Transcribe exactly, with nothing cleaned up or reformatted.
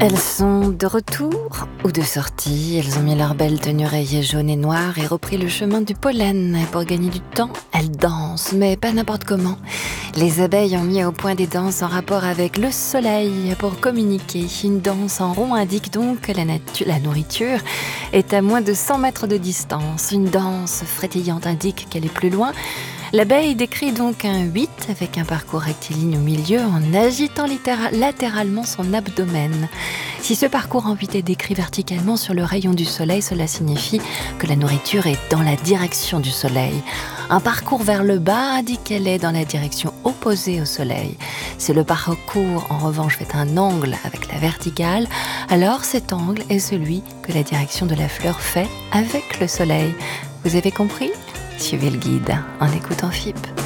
Elles sont de retour ou de sortie. Elles ont mis leur belle tenue rayée jaune et noire et repris le chemin du pollen. Et pour gagner du temps, elles dansent, mais pas n'importe comment. Les abeilles ont mis au point des danses en rapport avec le soleil pour communiquer. Une danse en rond indique donc que la, natu- la nourriture est à moins de cent mètres de distance. Une danse frétillante indique qu'elle est plus loin. L'abeille décrit donc un huit avec un parcours rectiligne au milieu en agitant littéra- latéralement son abdomen. Si ce parcours en huit est décrit verticalement sur le rayon du soleil, cela signifie que la nourriture est dans la direction du soleil. Un parcours vers le bas indique qu'elle est dans la direction opposée au soleil. Si le parcours en revanche fait un angle avec la verticale, alors cet angle est celui que la direction de la fleur fait avec le soleil. Vous avez compris ? Suivez le guide en écoutant F I P.